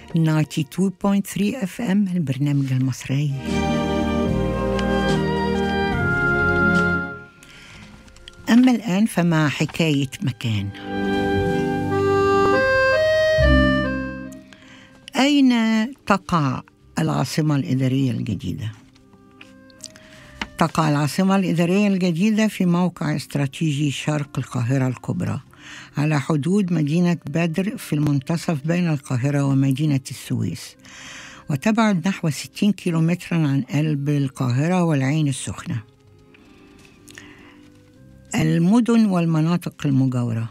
92.3 FM البرنامج المصري. أما الآن فمع حكاية مكان. أين تقع العاصمة الإدارية الجديدة؟ تقع العاصمة الإدارية الجديدة في موقع استراتيجي شرق القاهرة الكبرى على حدود مدينة بدر في المنتصف بين القاهرة ومدينة السويس، وتبعد نحو 60 كيلومترا عن قلب القاهرة والعين السخنة. المدن والمناطق المجاورة: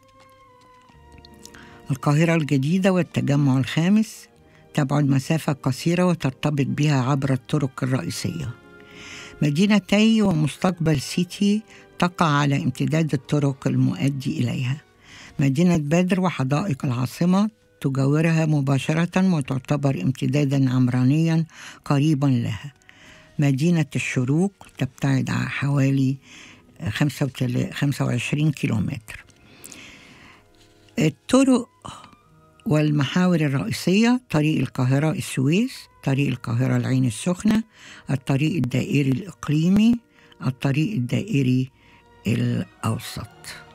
القاهرة الجديدة والتجمع الخامس تبعد مسافة قصيرة وترتبط بها عبر الطرق الرئيسية. مدينتي ومستقبل سيتي تقع على امتداد الطرق المؤدي إليها. مدينة بدر وحدائق العاصمة تجاورها مباشرة وتعتبر امتدادا عمرانيا قريبا لها. مدينة الشروق تبتعد عن حوالي 25 كيلومتر. الطرق والمحاور الرئيسية: طريق القاهرة السويس، طريق القاهرة العين السخنة، الطريق الدائري الإقليمي، الطريق الدائري الأوسط.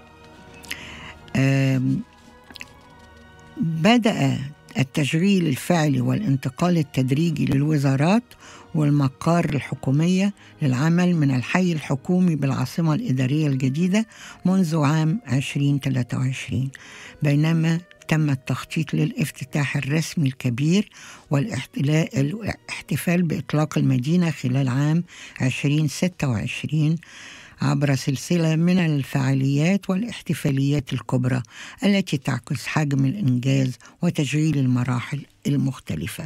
بدأ التشغيل الفعلي والانتقال التدريجي للوزارات والمقار الحكومية للعمل من الحي الحكومي بالعاصمة الإدارية الجديدة منذ عام 2023، بينما تم التخطيط للافتتاح الرسمي الكبير والاحتفال بإطلاق المدينة خلال عام 2026 عبر سلسلة من الفعاليات والاحتفاليات الكبرى التي تعكس حجم الإنجاز وتشغيل المراحل المختلفة.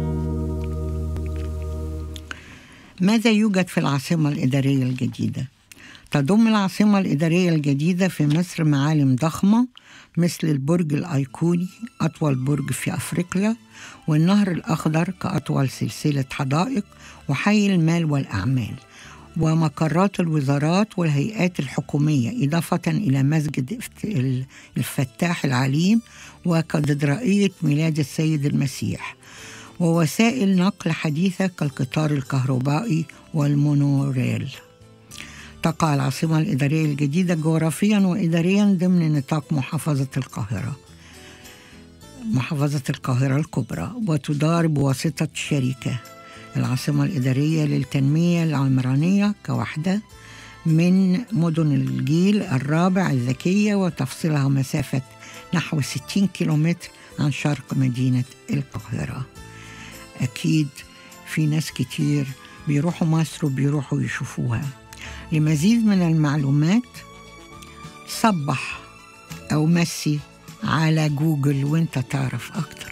ماذا يوجد في العاصمة الإدارية الجديدة؟ تضم العاصمة الإدارية الجديدة في مصر معالم ضخمة مثل البرج الأيقوني أطول برج في أفريقيا، والنهر الأخضر كأطول سلسلة حدائق، وحي المال والأعمال، ومقرات الوزارات والهيئات الحكومية، إضافة إلى مسجد الفتاح العليم وكاتدرائية ميلاد السيد المسيح، ووسائل نقل حديثة كالقطار الكهربائي والمونوريل. تقع العاصمة الإدارية الجديدة جغرافيا وإداريا ضمن نطاق محافظة القاهرة الكبرى، وتدار بواسطة شركة العاصمة الإدارية للتنمية العمرانية كوحدة من مدن الجيل الرابع الذكية، وتفصلها مسافة نحو 60 كيلومتر عن شرق مدينة القاهرة. أكيد في ناس كتير بيروحوا مصر وبيروحوا يشوفوها. لمزيد من المعلومات صبح أو مسي على جوجل وانت تعرف أكتر.